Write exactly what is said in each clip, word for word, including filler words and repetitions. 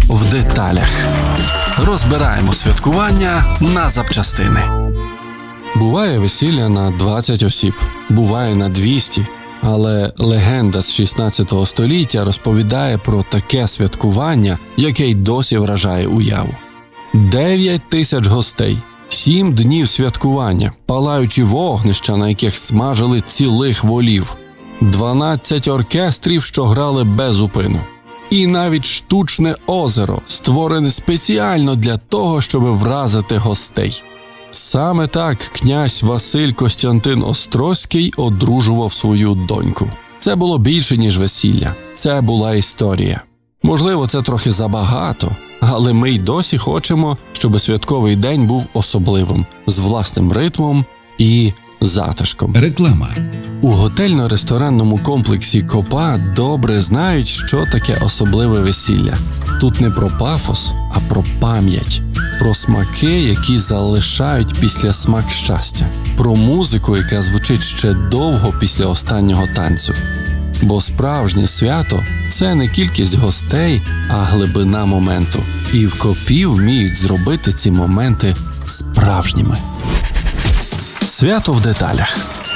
в деталях. Розбираємо святкування на запчастини. Буває весілля на двадцять осіб, буває на двісті. Але легенда з шістнадцятого століття розповідає про таке святкування, яке й досі вражає уяву. Дев'ять тисяч гостей, сім днів святкування, палаючі вогнища, на яких смажили цілих волів, дванадцять оркестрів, що грали без зупину. І навіть штучне озеро, створене спеціально для того, щоб вразити гостей. Саме так князь Василь Костянтин Острозький одружував свою доньку. Це було більше, ніж весілля. Це була історія. Можливо, це трохи забагато, але ми й досі хочемо, щоб святковий день був особливим, з власним ритмом і затишком. Реклама. У готельно-ресторанному комплексі «Копа» добре знають, що таке особливе весілля. Тут не про пафос, а про пам'ять. Про смаки, які залишають після смак щастя. Про музику, яка звучить ще довго після останнього танцю. Бо справжнє свято – це не кількість гостей, а глибина моменту. І в «Копі» вміють зробити ці моменти справжніми. Свято в деталях.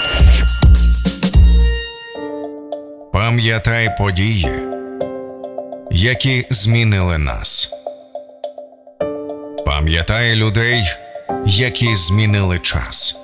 Пам'ятай події, які змінили нас. Пам'ятай людей, які змінили час.